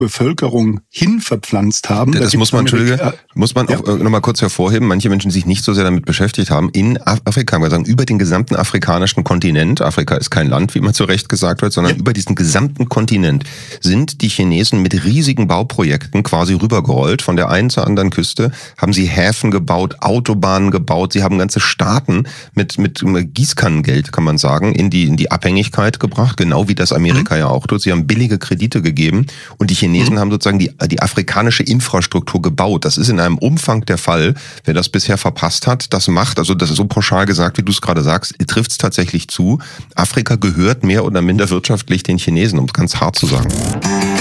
Bevölkerung hin verpflanzt haben. Das muss man auch nochmal kurz hervorheben. Manche Menschen, die sich nicht so sehr damit beschäftigt haben, in Afrika, wir sagen, über den gesamten afrikanischen Kontinent, Afrika ist kein Land, wie man zu Recht gesagt wird, sondern über diesen gesamten Kontinent sind die Chinesen mit riesigen Bauprojekten quasi rübergerollt. Von der einen zur anderen Küste haben sie Häfen gebaut, Autobahnen gebaut, sie haben ganze Staaten mit Gießkannengeld, kann man sagen, in die Abhängigkeit gebracht, genau wie das Amerika ja auch tut. Sie haben billige Kredite gegeben und die Chinesen haben sozusagen die afrikanische Infrastruktur gebaut. Das ist in einem Umfang der Fall. Wer das bisher verpasst hat, das ist so pauschal gesagt, wie du es gerade sagst, trifft es tatsächlich zu. Afrika gehört mehr oder minder wirtschaftlich den Chinesen, um es ganz hart zu sagen.